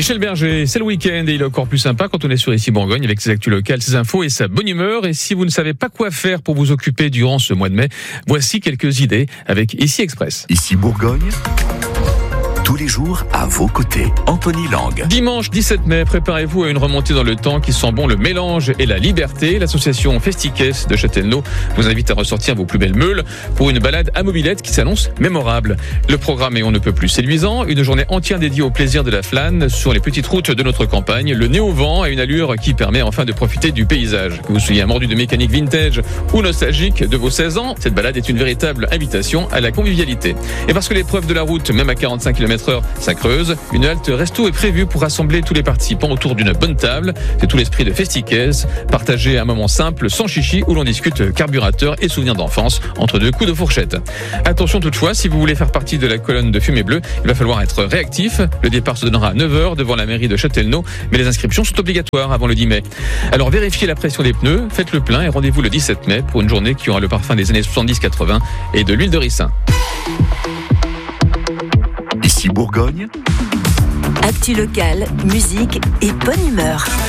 Michel Berger, c'est le week-end et il est encore plus sympa quand on est sur Ici Bourgogne avec ses actus locales, ses infos et sa bonne humeur. Et si vous ne savez pas quoi faire pour vous occuper durant ce mois de mai, voici quelques idées avec Ici Express. Ici Bourgogne, tous les jours à vos côtés. Anthony Lang. Dimanche 17 mai, préparez-vous à une remontée dans le temps qui sent bon le mélange et la liberté. L'association Festiques de Châtellerault vous invite à ressortir vos plus belles meules pour une balade à mobilette qui s'annonce mémorable. Le programme est on ne peut plus séduisant, une journée entière dédiée au plaisir de la flâne sur les petites routes de notre campagne. Le nez au vent a une allure qui permet enfin de profiter du paysage. Que vous soyez un mordu de mécanique vintage ou nostalgique de vos 16 ans, cette balade est une véritable invitation à la convivialité. Et parce que l'épreuve de la route, même à 45 km/h, ça creuse, une halte resto est prévue pour rassembler tous les participants autour d'une bonne table. C'est tout l'esprit de Festiques, partager un moment simple, sans chichi, où l'on discute carburateur et souvenirs d'enfance entre deux coups de fourchette. Attention toutefois, si vous voulez faire partie de la colonne de fumée bleue, il va falloir être réactif. Le départ se donnera à 9h devant la mairie de Châtellerault, mais les inscriptions sont obligatoires avant le 10 mai. Alors vérifiez la pression des pneus, faites le plein et rendez-vous le 17 mai pour une journée qui aura le parfum des années 70-80 et de l'huile de ricin. Ici Bourgogne, actu locale, musique et bonne humeur.